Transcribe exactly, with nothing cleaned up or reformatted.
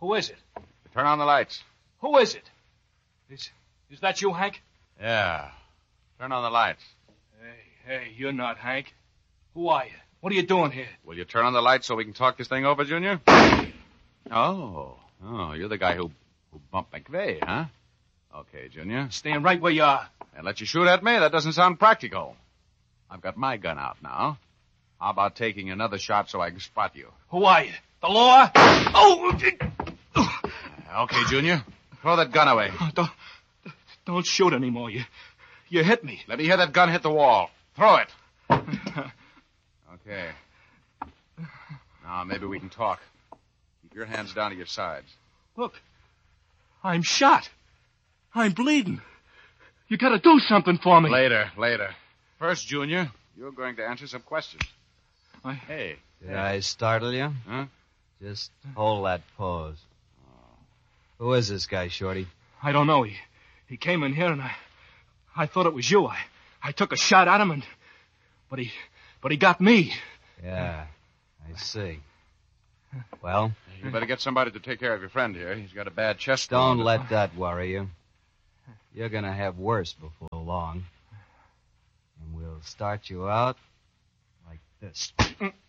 Who is it? Turn on the lights. Who is it? Is, is that you, Hank? Yeah. Turn on the lights. Hey, hey, you're not Hank. Who are you? What are you doing here? Will you turn on the lights so we can talk this thing over, Junior? Oh. Oh, you're the guy who, who bumped McVeigh, huh? Okay, Junior. Stand right where you are. And let you shoot at me? That doesn't sound practical. I've got my gun out now. How about taking another shot so I can spot you? Who are you? The law? Oh! Okay, Junior. Throw that gun away. Oh, don't, don't shoot anymore. You, you hit me. Let me hear that gun hit the wall. Throw it. Okay. Now, maybe we can talk. Keep your hands down to your sides. Look. I'm shot. I'm bleeding. You gotta do something for me. Later, later. First, Junior, you're going to answer some questions. I... Hey. Did hey. I startle you? Huh? Just hold that pose. Who is this guy, Shorty? I don't know. He he came in here and I I thought it was you. I I took a shot at him and but he but he got me. Yeah, I see. Well, You better get somebody to take care of your friend here. He's got a bad chest don't wound. let that worry you. You're gonna have worse before long. And we'll start you out like this.